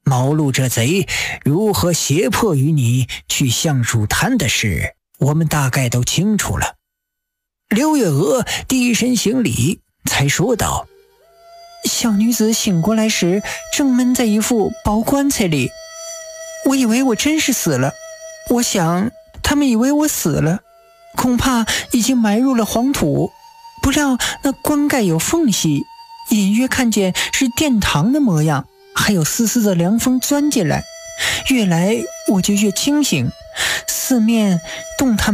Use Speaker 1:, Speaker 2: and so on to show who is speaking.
Speaker 1: 毛路这贼如何胁迫于你去橡树滩的事，我们大概都清楚了。刘月娥低身行礼，才说道：
Speaker 2: 小女子醒过来时正闷在一副薄棺材里，我以为我真是死了，我想他们以为我死了，恐怕已经埋入了黄土，不料那棺盖有缝隙，隐约看见是殿堂的模样，还有丝丝的凉风钻进来，越来我就越清醒，四面动弹